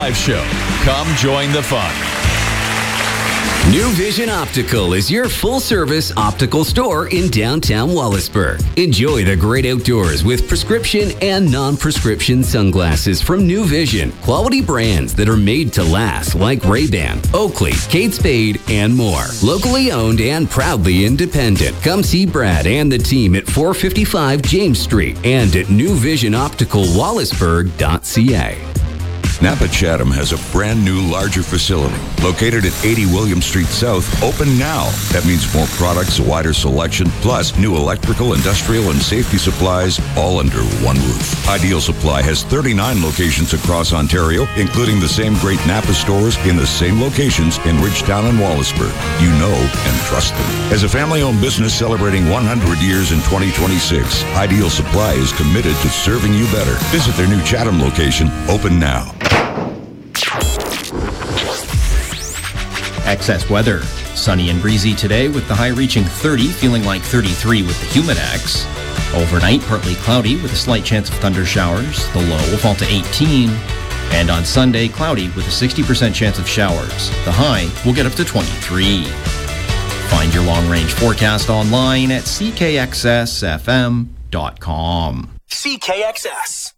Live show. Come join the fun. New Vision Optical is your full-service optical store in downtown Wallaceburg. Enjoy the great outdoors with prescription and non-prescription sunglasses from New Vision. Quality brands that are made to last like Ray-Ban, Oakley, Kate Spade, and more. Locally owned and proudly independent. Come see Brad and the team at 455 James Street and at newvisionopticalwallaceburg.ca. Napa Chatham has a brand new, larger facility located at 80 William Street South, open now. That means more products, a wider selection, plus new electrical, industrial, and safety supplies, all under one roof. Ideal Supply has 39 locations across Ontario, including the same great Napa stores in the same locations in Ridgetown and Wallaceburg. You know and trust them. As a family-owned business celebrating 100 years in 2026, Ideal Supply is committed to serving you better. Visit their new Chatham location, open now. Excess weather. Sunny and breezy today with the high reaching 30, feeling like 33 with the Humidex. Overnight, partly cloudy with a slight chance of thunder showers. The low will fall to 18. And on Sunday, cloudy with a 60% chance of showers. The high will get up to 23. Find your long-range forecast online at ckxsfm.com. CKXS.